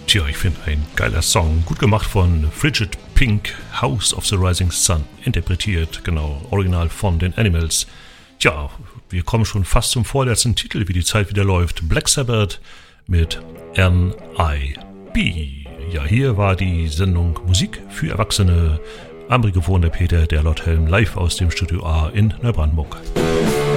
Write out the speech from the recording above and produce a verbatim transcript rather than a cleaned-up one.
Tja, ich finde ein geiler Song. Gut gemacht von Frigid Pink, House of the Rising Sun. Interpretiert, genau, original von den Animals. Tja, wir kommen schon fast zum vorletzten Titel, wie die Zeit wieder läuft. Black Sabbath mit N I B. Ja, hier war die Sendung Musik für Erwachsene. Am Mikrofon der Peter, der Lord Helm, live aus dem Studio A in Neubrandenburg.